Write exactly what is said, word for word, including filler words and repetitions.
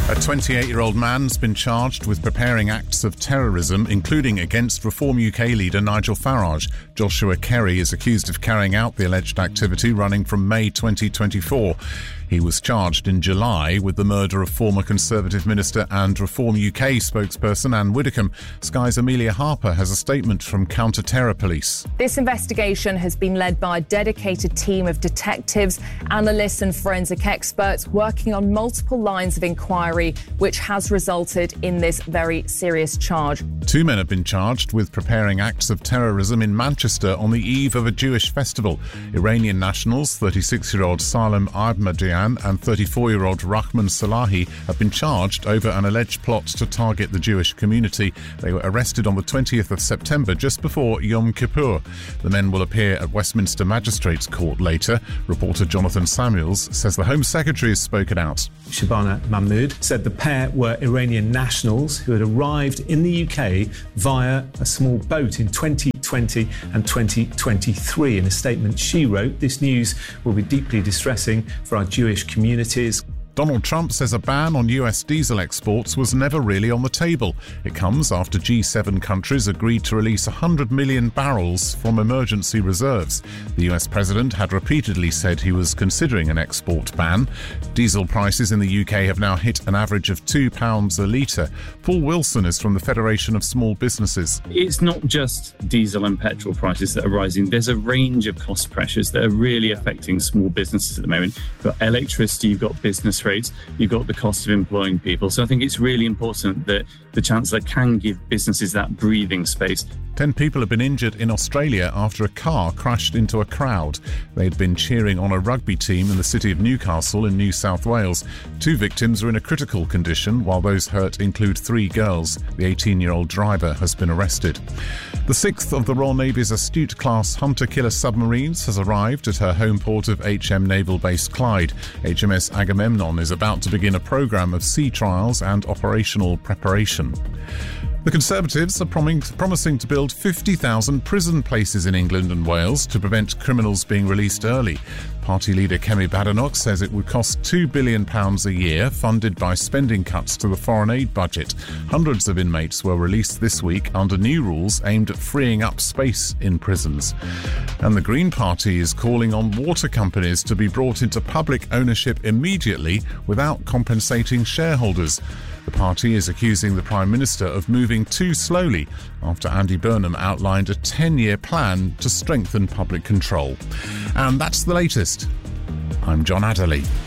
A twenty-eight-year-old man's been charged with preparing acts of terrorism, including against Reform U K leader Nigel Farage. Joshua Kerry is accused of carrying out the alleged activity running from May twenty twenty-four. He was charged in July with the murder of former Conservative Minister and Reform U K spokesperson Anne Widdecombe. Sky's Amelia Harper has a statement from Counter-Terror Police. This investigation has been led by a dedicated team of detectives, analysts and forensic experts working on multiple lines of inquiry, which has resulted in this very serious charge. Two men have been charged with preparing acts of terrorism in Manchester on the eve of a Jewish festival. Iranian nationals, thirty-six-year-old Salem Ahmadian and thirty-four-year-old Rahman Salahi, have been charged over an alleged plot to target the Jewish community. They were arrested on the twentieth of September, just before Yom Kippur. The men will appear at Westminster Magistrates Court later. Reporter Jonathan Samuels says the Home Secretary has spoken out. Shabana Mahmood said the pair were Iranian nationals who had arrived in the U K via a small boat in twenty twenty and twenty twenty-three. In a statement she wrote, "This news will be deeply distressing for our Jewish communities." Donald Trump says a ban on U S diesel exports was never really on the table. It comes after G seven countries agreed to release one hundred million barrels from emergency reserves. The U S president had repeatedly said he was considering an export ban. Diesel prices in the U K have now hit an average of two pounds a litre. Paul Wilson is from the Federation of Small Businesses. It's not just diesel and petrol prices that are rising. There's a range of cost pressures that are really affecting small businesses at the moment. You've got electricity, you've got business rates, you've got the cost of employing people. So I think it's really important that the Chancellor can give businesses that breathing space. Ten people have been injured in Australia after a car crashed into a crowd. They'd been cheering on a rugby team in the city of Newcastle in New South Wales. Two victims are in a critical condition, while those hurt include three girls. The eighteen-year-old driver has been arrested. The sixth of the Royal Navy's Astute-class hunter-killer submarines has arrived at her home port of H M Naval Base Clyde. H M S Agamemnon is about to begin a programme of sea trials and operational preparation. The Conservatives are prom- promising to build fifty thousand prison places in England and Wales to prevent criminals being released early. Party leader Kemi Badenoch says it would cost two billion pounds a year, funded by spending cuts to the foreign aid budget. Hundreds of inmates were released this week under new rules aimed at freeing up space in prisons. And the Green Party is calling on water companies to be brought into public ownership immediately without compensating shareholders. The party is accusing the Prime Minister of moving too slowly after Andy Burnham outlined a ten-year plan to strengthen public control. And that's the latest. I'm John Adderley.